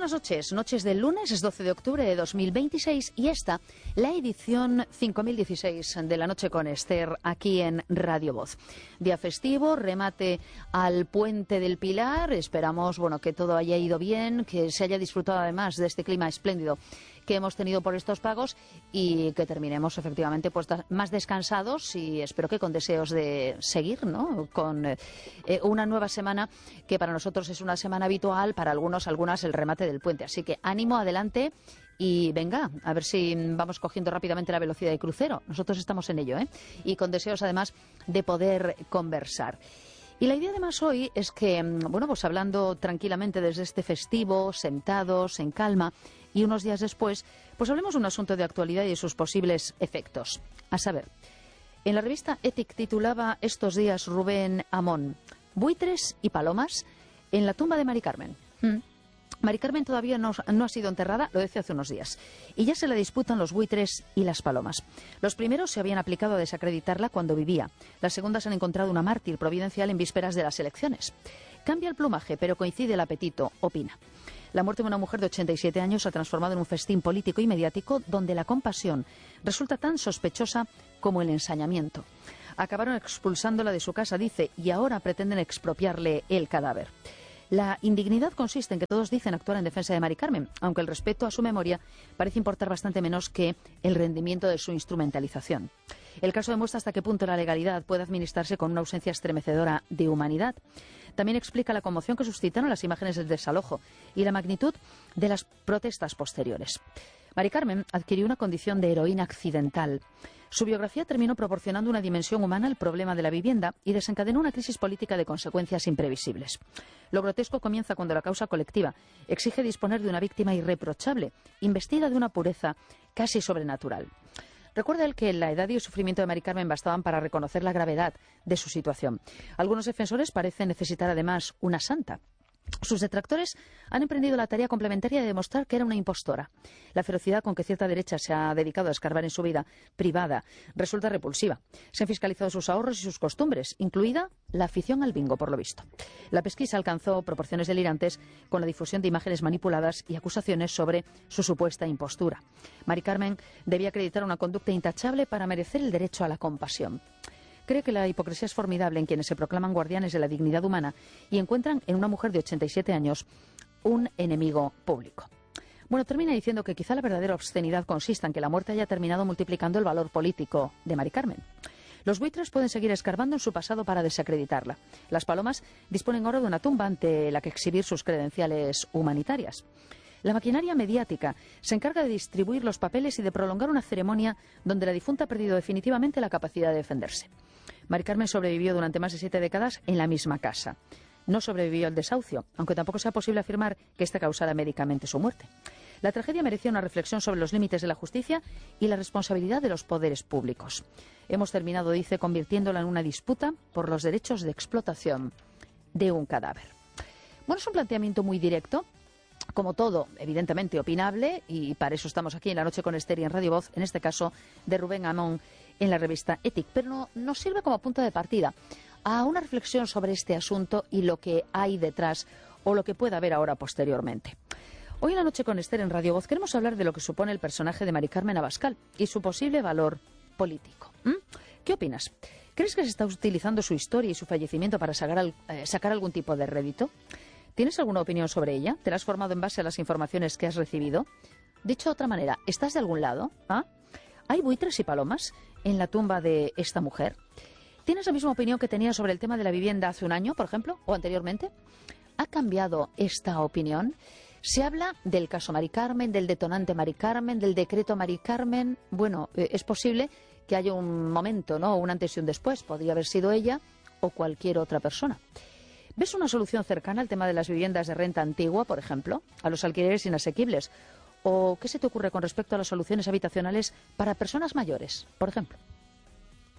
buenas noches. Noches del lunes, es 12 de octubre de 2026 y esta, la edición 5016 de La Noche con Esther, aquí en Radio Voz. Día festivo, remate al Puente del Pilar. Esperamos, que todo haya ido bien, que se haya disfrutado además de este clima espléndido que hemos tenido por estos pagos y que terminemos efectivamente más descansados y espero que con deseos de seguir, ¿no? Con una nueva semana que para nosotros es una semana habitual, para algunas el remate del puente. Así que ánimo, adelante y venga, a ver si vamos cogiendo rápidamente la velocidad de crucero. Nosotros estamos en ello, y con deseos además de poder conversar. Y la idea además hoy es que, hablando tranquilamente desde este festivo, sentados, en calma, y unos días después, pues hablemos de un asunto de actualidad y de sus posibles efectos. A saber, en la revista Ethic titulaba estos días Rubén Amón, buitres y palomas en la tumba de Mari Carmen. Mari Carmen todavía no ha sido enterrada, lo decía hace unos días, y ya se la disputan los buitres y las palomas. Los primeros se habían aplicado a desacreditarla cuando vivía. Las segundas han encontrado una mártir providencial en vísperas de las elecciones. Cambia el plumaje, pero coincide el apetito, opina. La muerte de una mujer de 87 años ha transformado en un festín político y mediático donde la compasión resulta tan sospechosa como el ensañamiento. Acabaron expulsándola de su casa, dice, y ahora pretenden expropiarle el cadáver. La indignidad consiste en que todos dicen actuar en defensa de Mari Carmen, aunque el respeto a su memoria parece importar bastante menos que el rendimiento de su instrumentalización. El caso demuestra hasta qué punto la legalidad puede administrarse con una ausencia estremecedora de humanidad. También explica la conmoción que suscitaron las imágenes del desalojo y la magnitud de las protestas posteriores. Mari Carmen adquirió una condición de heroína accidental. Su biografía terminó proporcionando una dimensión humana al problema de la vivienda y desencadenó una crisis política de consecuencias imprevisibles. Lo grotesco comienza cuando la causa colectiva exige disponer de una víctima irreprochable, investida de una pureza casi sobrenatural. Recuerda él que la edad y el sufrimiento de Mari Carmen bastaban para reconocer la gravedad de su situación. Algunos defensores parecen necesitar además una santa. Sus detractores han emprendido la tarea complementaria de demostrar que era una impostora. La ferocidad con que cierta derecha se ha dedicado a escarbar en su vida privada resulta repulsiva. Se han fiscalizado sus ahorros y sus costumbres, incluida la afición al bingo, por lo visto. La pesquisa alcanzó proporciones delirantes con la difusión de imágenes manipuladas y acusaciones sobre su supuesta impostura. Mari Carmen debía acreditar una conducta intachable para merecer el derecho a la compasión. Cree que la hipocresía es formidable en quienes se proclaman guardianes de la dignidad humana y encuentran en una mujer de 87 años un enemigo público. Termina diciendo que quizá la verdadera obscenidad consista en que la muerte haya terminado multiplicando el valor político de Mari Carmen. Los buitres pueden seguir escarbando en su pasado para desacreditarla. Las palomas disponen ahora de una tumba ante la que exhibir sus credenciales humanitarias. La maquinaria mediática se encarga de distribuir los papeles y de prolongar una ceremonia donde la difunta ha perdido definitivamente la capacidad de defenderse. Mari Carmen sobrevivió durante más de 7 décadas en la misma casa. No sobrevivió al desahucio, aunque tampoco sea posible afirmar que ésta causara médicamente su muerte. La tragedia merecía una reflexión sobre los límites de la justicia y la responsabilidad de los poderes públicos. Hemos terminado, dice, convirtiéndola en una disputa por los derechos de explotación de un cadáver. Es un planteamiento muy directo, como todo, evidentemente opinable, y para eso estamos aquí en La Noche con Esther y en Radio Voz, en este caso de Rubén Amón en la revista Ethic, pero nos sirve como punto de partida a una reflexión sobre este asunto y lo que hay detrás o lo que pueda haber ahora posteriormente. Hoy en La Noche con Esther en Radio Voz queremos hablar de lo que supone el personaje de Mari Carmen Abascal y su posible valor político. ¿Qué opinas? ¿Crees que se está utilizando su historia y su fallecimiento para sacar algún tipo de rédito? ¿Tienes alguna opinión sobre ella? ¿Te la has formado en base a las informaciones que has recibido? Dicho de otra manera, ¿estás de algún lado? ¿Hay buitres y palomas en la tumba de esta mujer? ¿Tienes la misma opinión que tenías sobre el tema de la vivienda hace un año, por ejemplo, o anteriormente? ¿Ha cambiado esta opinión? Se habla del caso Mari Carmen, del detonante Mari Carmen, del decreto Mari Carmen. Es posible que haya un momento, ¿no? Un antes y un después. Podría haber sido ella o cualquier otra persona. ¿Ves una solución cercana al tema de las viviendas de renta antigua, por ejemplo, a los alquileres inasequibles? ¿O qué se te ocurre con respecto a las soluciones habitacionales para personas mayores, por ejemplo?